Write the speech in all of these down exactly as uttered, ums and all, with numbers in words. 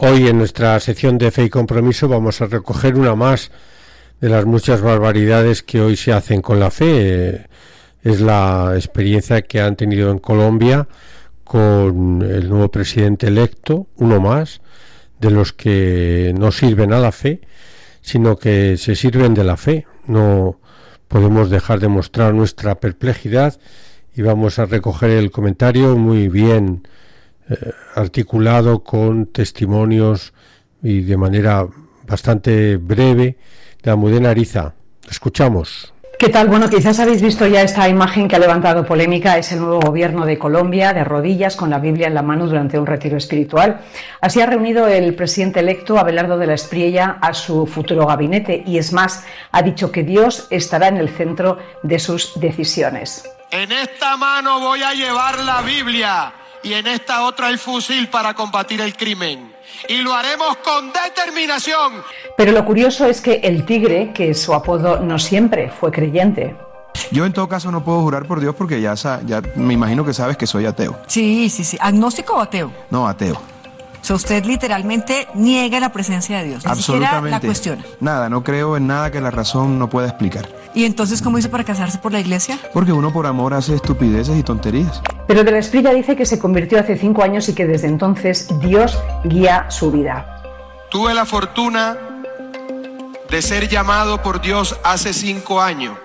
Hoy en nuestra sección de Fe y Compromiso vamos a recoger una más de las muchas barbaridades que hoy se hacen con la fe. Es la experiencia que han tenido en Colombia con el nuevo presidente electo, uno más, de los que no sirven a la fe, sino que se sirven de la fe. No podemos dejar de mostrar nuestra perplejidad y vamos a recoger el comentario muy bien eh, articulado con testimonios y de manera bastante breve de Almudena Ariza. Escuchamos. ¿Qué tal? Bueno, quizás habéis visto ya esta imagen que ha levantado polémica. Es el nuevo gobierno de Colombia, de rodillas, con la Biblia en la mano durante un retiro espiritual. Así ha reunido el presidente electo, Abelardo de la Espriella, a su futuro gabinete y, es más, ha dicho que Dios estará en el centro de sus decisiones. En esta mano voy a llevar la Biblia y en esta otra el fusil para combatir el crimen. Y lo haremos con determinación. Pero lo curioso es que el Tigre, que es su apodo, no siempre fue creyente. Yo en todo caso no puedo jurar por Dios porque ya, ya me imagino que sabes que soy ateo. Sí, sí, sí. ¿Agnóstico o ateo? No, ateo. O sea, usted literalmente niega la presencia de Dios. Ni Absolutamente. siquiera la cuestiona. Nada, no creo en nada que la razón no pueda explicar. ¿Y entonces cómo hizo para casarse por la iglesia? Porque uno por amor hace estupideces y tonterías. Pero de la Espriella dice que se convirtió hace cinco años y que desde entonces Dios guía su vida. Tuve la fortuna de ser llamado por Dios hace cinco años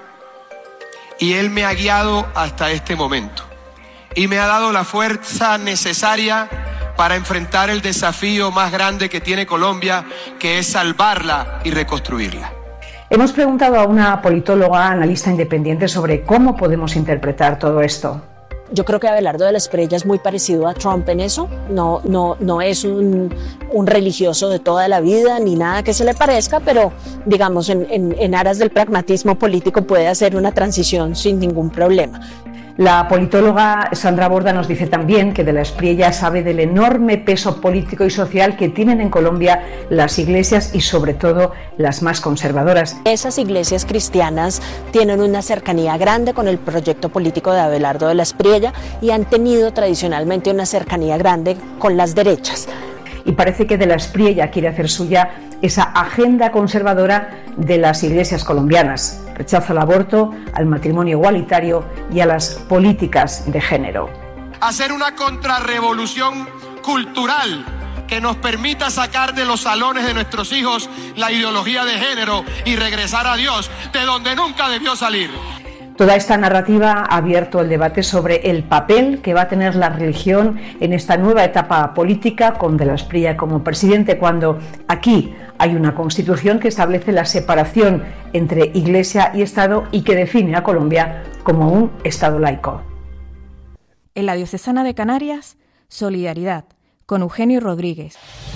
y Él me ha guiado hasta este momento y me ha dado la fuerza necesaria para enfrentar el desafío más grande que tiene Colombia, que es salvarla y reconstruirla. Hemos preguntado a una politóloga, analista independiente, sobre cómo podemos interpretar todo esto. Yo creo que Abelardo de la Espriella es muy parecido a Trump en eso. No, no, no es un, un religioso de toda la vida ni nada que se le parezca, pero digamos en, en, en aras del pragmatismo político puede hacer una transición sin ningún problema. La politóloga Sandra Borda nos dice también que de la Espriella sabe del enorme peso político y social que tienen en Colombia las iglesias y sobre todo las más conservadoras. Esas iglesias cristianas tienen una cercanía grande con el proyecto político de Abelardo de la Espriella y han tenido tradicionalmente una cercanía grande con las derechas. Y parece que de la Espriella quiere hacer suya esa agenda conservadora de las iglesias colombianas. Rechaza el aborto, al matrimonio igualitario y a las políticas de género. Hacer una contrarrevolución cultural que nos permita sacar de los salones de nuestros hijos la ideología de género y regresar a Dios, de donde nunca debió salir. Toda esta narrativa ha abierto el debate sobre el papel que va a tener la religión en esta nueva etapa política con de la Espriella como presidente, cuando aquí hay una constitución que establece la separación entre Iglesia y Estado y que define a Colombia como un Estado laico. En la Diocesana de Canarias, solidaridad con Eugenio Rodríguez.